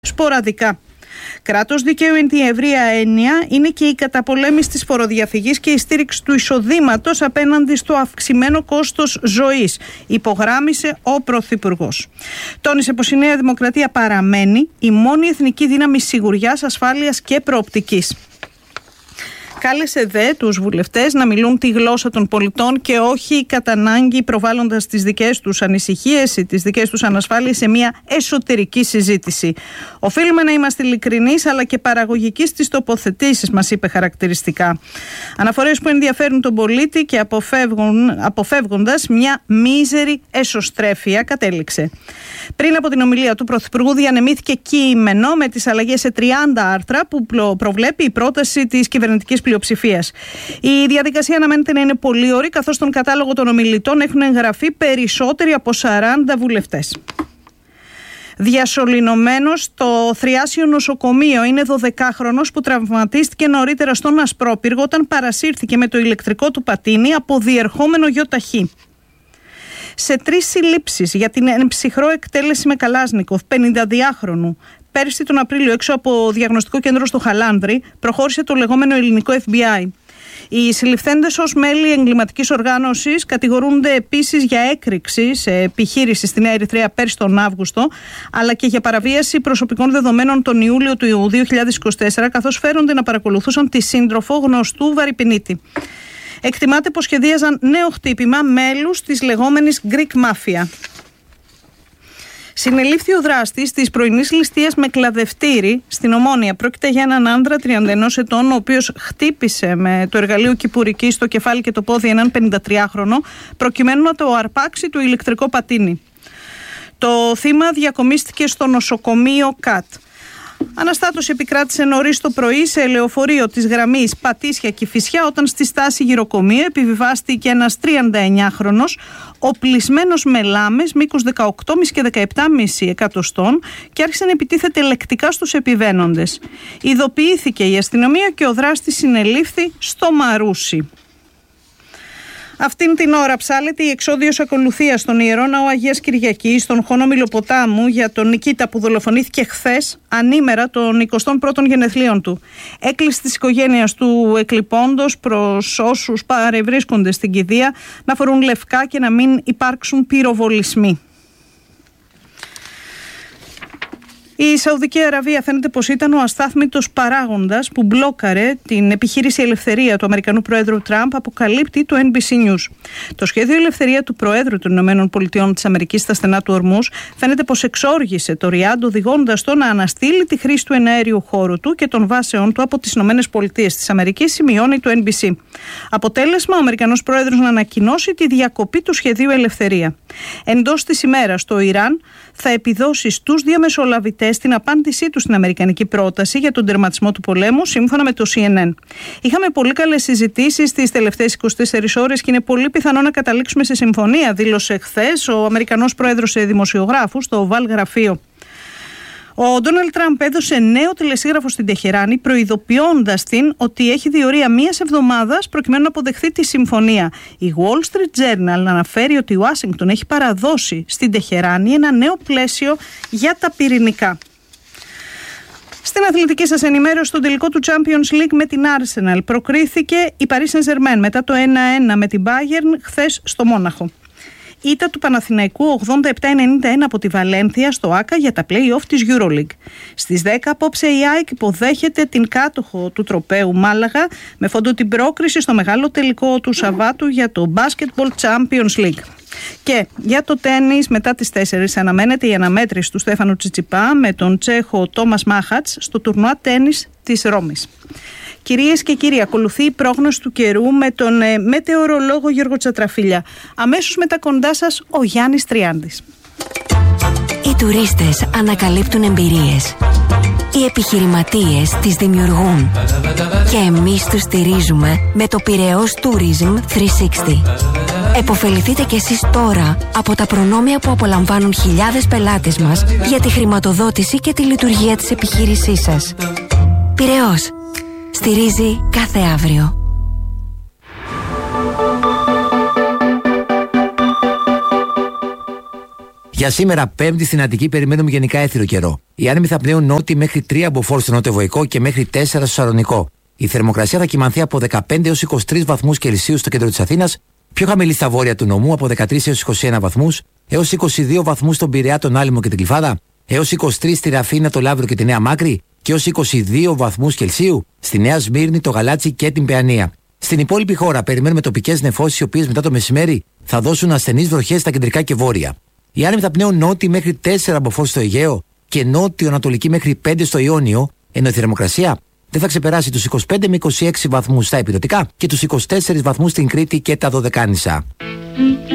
σποραδικά. Κράτος δικαίου εν τη ευρεία έννοια είναι και η καταπολέμηση της φοροδιαφυγής και η στήριξη του εισοδήματος απέναντι στο αυξημένο κόστος ζωής, υπογράμμισε ο Πρωθυπουργός. Τόνισε πως η Νέα Δημοκρατία παραμένει η μόνη εθνική δύναμη σιγουριάς, ασφάλειας και προοπτικής. Κάλεσε δε τους βουλευτές να μιλούν τη γλώσσα των πολιτών και όχι κατά ανάγκη προβάλλοντας τις δικές τους ανησυχίες ή τις δικές τους ανασφάλειες σε μια εσωτερική συζήτηση. Οφείλουμε να είμαστε ειλικρινείς αλλά και παραγωγικοί στις τοποθετήσεις, μας είπε χαρακτηριστικά. Αναφορές που ενδιαφέρουν τον πολίτη και αποφεύγοντας μια μίζερη εσωστρέφεια, κατέληξε. Πριν από την ομιλία του Πρωθυπουργού διανεμήθηκε κείμενο με τις αλλαγές σε 30 άρθρα που προβλέπει η πρόταση της κυβερνητικής πλειοψηφίας. Η διαδικασία αναμένεται να είναι πολύωρη, καθώς στον κατάλογο των ομιλητών έχουν εγγραφεί περισσότεροι από 40 βουλευτές. Διασωληνωμένος στο Θριάσιο νοσοκομείο είναι 12χρονος που τραυματίστηκε νωρίτερα στον Ασπρόπυργο όταν παρασύρθηκε με το ηλεκτρικό του πατίνι από διερχόμενο γιοταχή. Σε 3 συλλήψεις για την ψυχρό εκτέλεση με Καλάσνικοφ 52χρονου πέρσι τον Απρίλιο έξω από διαγνωστικό κέντρο στο Χαλάνδρη προχώρησε το λεγόμενο ελληνικό FBI. Οι συλληφθέντες ως μέλη εγκληματικής οργάνωσης κατηγορούνται επίσης για έκρηξη σε επιχείρηση στη Νέα Ερυθρέα πέρσι τον Αύγουστο, αλλά και για παραβίαση προσωπικών δεδομένων τον Ιούλιο του 2024, καθώς φέρονται να παρακολουθούσαν τη σύντροφο γνωστού βαρυπινίτη. Εκτιμάται πως σχεδίαζαν νέο χτύπημα μέλους της λεγόμενης Greek Mafia. Συνελήφθη ο δράστης της πρωινής ληστείας με κλαδευτήρι στην Ομόνια. Πρόκειται για έναν άντρα 31 ετών, ο οποίος χτύπησε με το εργαλείο κυπουρική στο κεφάλι και το πόδι έναν 53χρονο, προκειμένου να το αρπάξει το ηλεκτρικό πατίνι. Το θύμα διακομίστηκε στο νοσοκομείο ΚΑΤ. Αναστάτωση επικράτησε νωρίς το πρωί σε λεωφορείο της γραμμής Πατήσια-Κηφισιά όταν στη στάση γυροκομείου επιβιβάστηκε ένας 39χρονος οπλισμένος με λάμες μήκους 18,5 και 17,5 εκατοστών και άρχισε να επιτίθεται λεκτικά στους επιβαίνοντες. Ειδοποιήθηκε η αστυνομία και ο δράστης συνελήφθη στο Μαρούσι. Αυτήν την ώρα ψάλεται η εξόδιος ακολουθίας στον Ιερό Ναό Αγίας Κυριακής, στον χώνο Μιλοποτάμου, για τον Νικήτα που δολοφονήθηκε χθες, ανήμερα των 21ων γενεθλίων του. Έκκληση της οικογένειας του εκλειπώντος προς όσους παρευρίσκονται στην κηδεία να φορούν λευκά και να μην υπάρξουν πυροβολισμοί. Η Σαουδική Αραβία φαίνεται πως ήταν ο αστάθμητος παράγοντας που μπλόκαρε την επιχείρηση ελευθερία του Αμερικανού Προέδρου Τραμπ, αποκαλύπτει το NBC News. Το σχέδιο ελευθερία του Προέδρου των ΗΠΑ στα στενά του Ορμούς φαίνεται πως εξόργησε το Ριάντ, οδηγώντας το να αναστείλει τη χρήση του εναέριου χώρου του και των βάσεων του από τις ΗΠΑ, σημειώνει το NBC. Αποτέλεσμα, ο Αμερικανός Πρόεδρος να ανακοινώσει τη διακοπή του σχεδίου ελευθερία. Εντός της ημέρας, το Ιράν θα επιδώσει στους διαμεσολαβητές την απάντησή του στην αμερικανική πρόταση για τον τερματισμό του πολέμου, σύμφωνα με το CNN. Είχαμε πολύ καλές συζητήσεις τις τελευταίες 24 ώρες και είναι πολύ πιθανό να καταλήξουμε σε συμφωνία, δήλωσε χθες ο Αμερικανός Πρόεδρος σε δημοσιογράφους στο Oval Γραφείο. Ο Ντόναλντ Τραμπ έδωσε νέο τηλεσίγραφο στην Τεχεράνη, προειδοποιώντας την ότι έχει διορία μίας εβδομάδας προκειμένου να αποδεχθεί τη συμφωνία. Η Wall Street Journal αναφέρει ότι η Ουάσιγκτον έχει παραδώσει στην Τεχεράνη ένα νέο πλαίσιο για τα πυρηνικά. Στην αθλητική σας ενημέρωση, στον τελικό του Champions League με την Arsenal προκρίθηκε η Paris Saint-Germain μετά το 1-1 με την Bayern χθες στο Μόναχο. Ήττα του Παναθηναϊκού 87-91 από τη Βαλένθια στο ΆΚΑ για τα play-off της EuroLeague. Στις 10 απόψε η ΑΕΚ υποδέχεται την κάτοχο του τροπαίου Μάλαγα με φόντο την πρόκριση στο μεγάλο τελικό του Σαββάτου για το Basketball Champions League. Και για το τένις, μετά τις 4 αναμένεται η αναμέτρηση του Στέφανου Τσιτσιπά με τον Τσέχο Τόμας Μάχατς στο τουρνουά τένις της Ρώμης. Κυρίες και κύριοι, ακολουθεί η πρόγνωση του καιρού με τον μετεωρολόγο Γιώργο Τσατραφίλια. Αμέσως μετά κοντά σας ο Γιάννης Τριάντης. Οι τουρίστες ανακαλύπτουν εμπειρίες. Οι επιχειρηματίες τις δημιουργούν. Και εμείς τους στηρίζουμε με το Πειραιώς Tourism 360. Εποφεληθείτε κι εσείς τώρα από τα προνόμια που απολαμβάνουν χιλιάδες πελάτες μας για τη χρηματοδότηση και τη λειτουργία της επιχείρησής σας. Πειραιώς. Στηρίζει κάθε αύριο. Για σήμερα, Πέμπτη στην Αττική, περιμένουμε γενικά έθριο καιρό. Οι άνεμοι θα πνέουν νότιοι μέχρι 3 μποφόρ στο νότιο-βορικό και μέχρι 4 στο Σαλονικό. Η θερμοκρασία θα κυμανθεί από 15 έως 23 βαθμούς Κελσίου στο κέντρο της Αθήνας, πιο χαμηλή στα βόρεια του νομού από 13 έως 21 βαθμούς, έως 22 βαθμούς στον Πειραιά, τον Άλυμο και την Κλιφάδα, έως 23 στη Ραφίνα, το Λαύριο και τη Νέα Μάκρη και έως 22 βαθμούς Κελσίου στη Νέα Σμύρνη, το Γαλάτσι και την Παιανία. Στην υπόλοιπη χώρα περιμένουμε τοπικές νεφώσεις, οι οποίες μετά το μεσημέρι θα δώσουν ασθενείς βροχές στα κεντρικά και βόρεια. Οι άνεμοι θα πνέουν νότιοι μέχρι 4 μποφόρ στο Αιγαίο και νότιο-ανατολική μέχρι 5 στο Ιόνιο, ενώ η θερμοκρασία δεν θα ξεπεράσει τους 25 με 26 βαθμούς στα ηπειρωτικά και τους 24 βαθμούς στην Κρήτη και τα Δωδεκάνησα.